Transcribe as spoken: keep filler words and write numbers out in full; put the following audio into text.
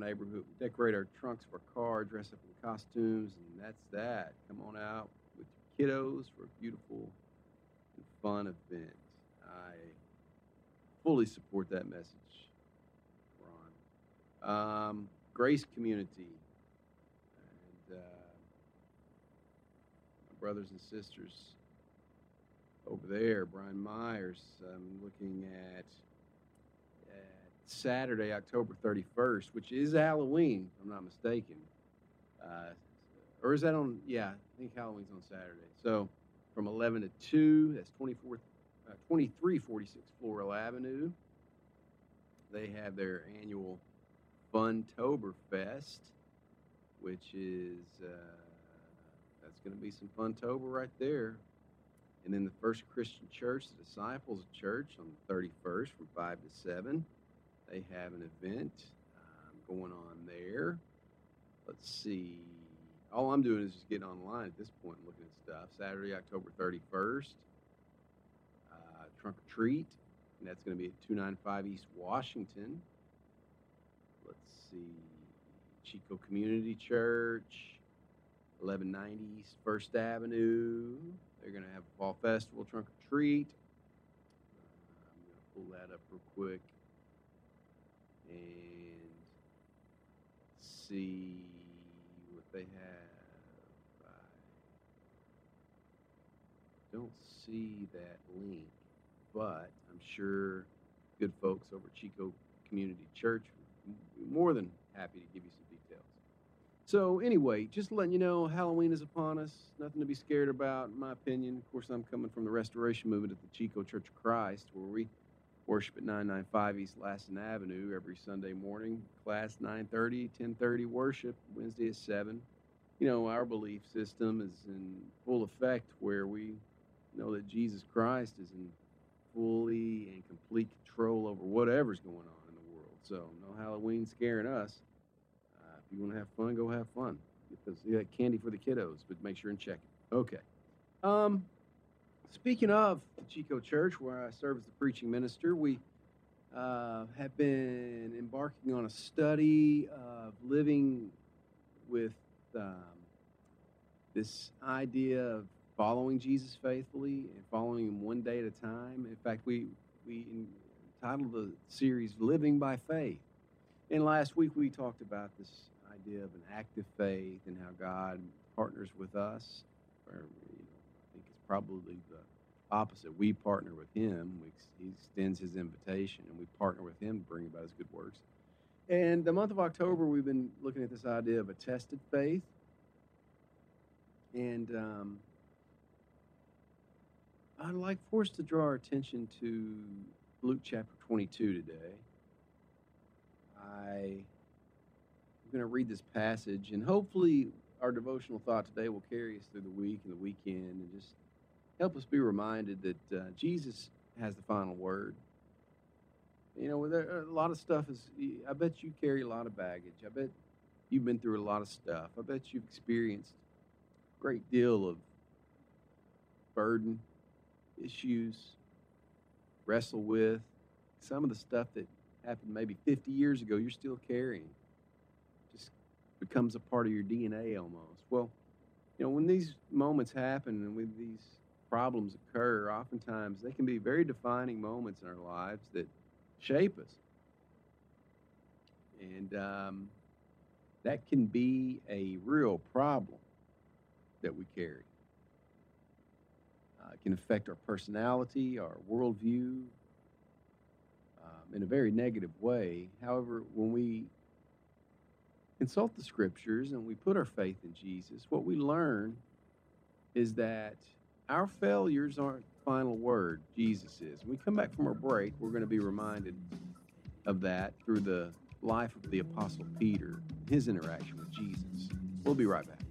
neighborhood. We decorate our trunks of our car, dress up in costumes, and that's that. Come on out with your kiddos for a beautiful and fun event. I fully support that message, Ron. Um, Grace Community and uh, my brothers and sisters over there, Brian Myers. I'm looking at, at Saturday, October thirty-first, which is Halloween, if I'm not mistaken. Uh, or is that on? Yeah, I think Halloween's on Saturday. So from eleven to two, that's twenty-four, uh, twenty-three forty-six Floral Avenue. They have their annual Funtober Fest, which is, uh, that's going to be some Funtober right there. And then the First Christian Church, the Disciples Church, on the thirty-first from five to seven. They have an event um, going on there. Let's see. All I'm doing is just getting online at this point and looking at stuff. Saturday, October thirty-first, uh, Trunk or Treat. And that's going to be at two ninety-five East Washington. Let's see. Chico Community Church, eleven ninety East First Avenue. They're going to have a fall festival, Trunk or Treat. Uh, I'm going to pull that up real quick and see what they have. I don't see that link, but I'm sure good folks over at Chico Community Church would be more than happy to give you some details. So anyway, just letting you know, Halloween is upon us. Nothing to be scared about, in my opinion. Of course, I'm coming from the Restoration Movement at the Chico Church of Christ, where we worship at nine ninety-five East Lassen Avenue every Sunday morning. Class nine thirty, ten thirty worship, Wednesday at seven. You know, our belief system is in full effect, where we know that Jesus Christ is in fully and complete control over whatever's going on in the world. So no Halloween scaring us. If you want to have fun, go have fun. Get those, you got candy for the kiddos, but make sure and check it. Okay. Um, speaking of the Chico Church, where I serve as the preaching minister, we uh, have been embarking on a study of living with um, this idea of following Jesus faithfully and following him one day at a time. In fact, we, we entitled the series Living by Faith. And last week we talked about this idea of an active faith and how God partners with us. Or, you know, I think it's probably the opposite. We partner with him. We, he extends his invitation, and we partner with him to bring about his good works. And the month of October, we've been looking at this idea of a tested faith. And um, I'd like for us to draw our attention to Luke chapter twenty-two today. I I'm going to read this passage, and hopefully our devotional thought today will carry us through the week and the weekend and just help us be reminded that uh, Jesus has the final word. You know, there, a lot of stuff is, I bet you carry a lot of baggage. I bet you've been through a lot of stuff. I bet you've experienced a great deal of burden, issues, wrestle with. Some of the stuff that happened maybe fifty years ago, you're still carrying. Just becomes a part of your D N A almost. Well, you know, when these moments happen and when these problems occur, oftentimes they can be very defining moments in our lives that shape us. And um, that can be a real problem that we carry. Uh, it can affect our personality, our worldview, um, in a very negative way. However, when we consult the scriptures and we put our faith in Jesus, what we learn is that our failures aren't the final word. Jesus is. When we come back from our break, we're going to be reminded of that through the life of the Apostle Peter, his interaction with Jesus. We'll be right back.